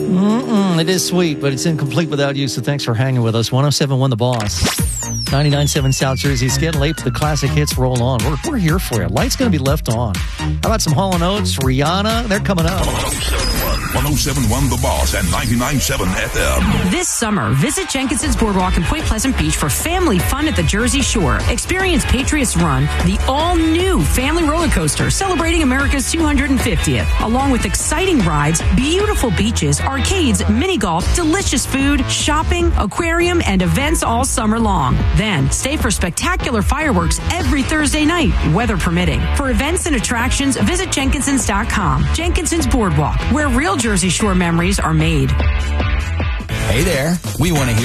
It is sweet, but it's incomplete without you, so thanks for hanging with us. 107.1 The Boss. 99.7 South Jersey. It's getting late, but the classic hits roll on. We're here for you. Light's going to be left on. How about some Hall & Oates, Rihanna? They're coming up. 107.1 The Boss and 99.7 FM. This summer, visit Jenkinson's Boardwalk in Point Pleasant Beach for family fun at the Jersey Shore. Experience Patriots Run, the all-new family roller coaster celebrating America's 250th, along with exciting rides, beautiful beaches, arcades, mini golf, delicious food, shopping, aquarium, and events all summer long. Then, stay for spectacular fireworks every Thursday night, weather permitting. For events and attractions, visit Jenkinsons.com. Jenkinson's Boardwalk, where real Jersey Shore memories are made. Hey there. We want to hear